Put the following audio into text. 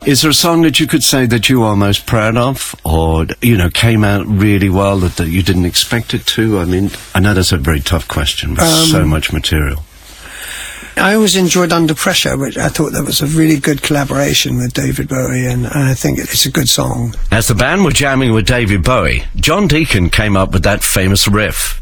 Is there a song that you could say that you are most proud of, or, you know, came out really well that you didn't expect it to? I mean, I know that's a very tough question with so much material. I always enjoyed Under Pressure, which I thought that was a really good collaboration with David Bowie, and I think it's a good song. As the band were jamming with David Bowie, John Deacon came up with that famous riff.